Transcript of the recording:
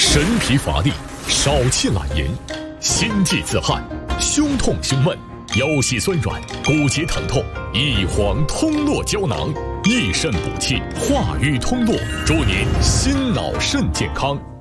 神疲乏力，少气懒言，心悸自汗，胸痛胸闷，腰膝酸软，骨节疼痛，一黄通络胶囊，益肾补气，化瘀通络，祝您心脑肾健康。